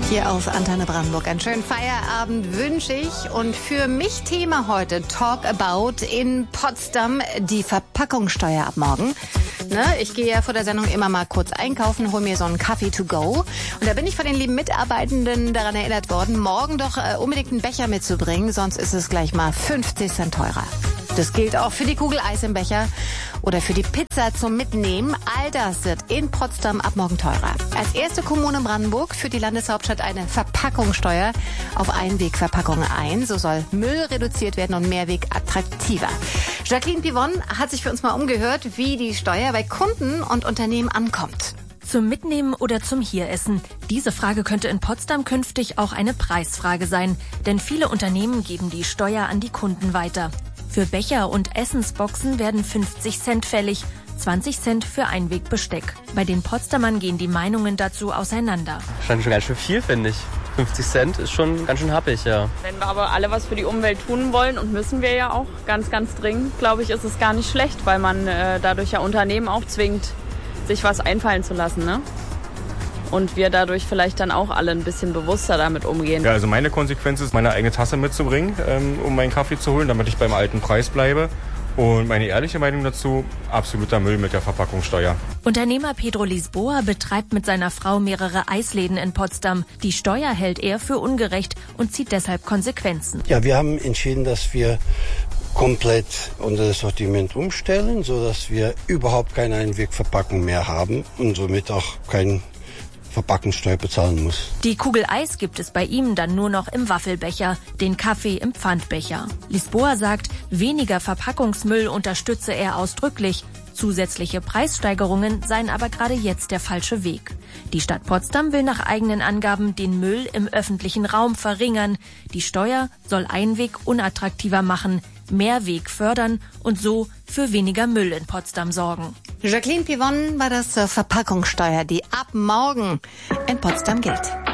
Hier auf Antenne Brandenburg. Einen schönen Feierabend wünsche ich. Und für mich Thema heute, Talk About in Potsdam, die Verpackungssteuer ab morgen. Ne, ich gehe ja vor der Sendung immer mal kurz einkaufen, hole mir so einen Kaffee to go. Und da bin ich von den lieben Mitarbeitenden daran erinnert worden, morgen doch unbedingt einen Becher mitzubringen, sonst ist es gleich mal 50 Cent teurer. Das gilt auch für die Kugel Eis im Becher oder für die Pizza zum Mitnehmen. All das wird in Potsdam ab morgen teurer. Als erste Kommune Brandenburg führt die Landeshauptstadt eine Verpackungssteuer auf Einwegverpackungen ein. So soll Müll reduziert werden und Mehrweg attraktiver. Jacqueline Pivon hat sich für uns mal umgehört, wie die Steuer bei Kunden und Unternehmen ankommt. Zum Mitnehmen oder zum Hieressen? Diese Frage könnte in Potsdam künftig auch eine Preisfrage sein. Denn viele Unternehmen geben die Steuer an die Kunden weiter. Für Becher und Essensboxen werden 50 Cent fällig, 20 Cent für Einwegbesteck. Bei den Potsdamern gehen die Meinungen dazu auseinander. Schon ganz schön viel, finde ich. 50 Cent ist schon ganz schön happig, ja. Wenn wir aber alle was für die Umwelt tun wollen, und müssen wir ja auch ganz, ganz dringend, glaube ich, ist es gar nicht schlecht, weil man dadurch ja Unternehmen auch zwingt, sich was einfallen zu lassen, ne? Und wir dadurch vielleicht dann auch alle ein bisschen bewusster damit umgehen. Ja, also meine Konsequenz ist, meine eigene Tasse mitzubringen, um meinen Kaffee zu holen, damit ich beim alten Preis bleibe. Und meine ehrliche Meinung dazu, absoluter Müll mit der Verpackungssteuer. Unternehmer Pedro Lisboa betreibt mit seiner Frau mehrere Eisläden in Potsdam. Die Steuer hält er für ungerecht und zieht deshalb Konsequenzen. Ja, wir haben entschieden, dass wir komplett unser Sortiment umstellen, sodass wir überhaupt keine Einwegverpackung mehr haben und somit auch kein Verpackungssteuer bezahlen muss. Die Kugel Eis gibt es bei ihm dann nur noch im Waffelbecher, den Kaffee im Pfandbecher. Lisboa sagt, weniger Verpackungsmüll unterstütze er ausdrücklich. Zusätzliche Preissteigerungen seien aber gerade jetzt der falsche Weg. Die Stadt Potsdam will nach eigenen Angaben den Müll im öffentlichen Raum verringern. Die Steuer soll Einweg unattraktiver machen, Mehrweg fördern und so für weniger Müll in Potsdam sorgen. Jacqueline Pivon war das zur Verpackungssteuer, die ab morgen in Potsdam gilt.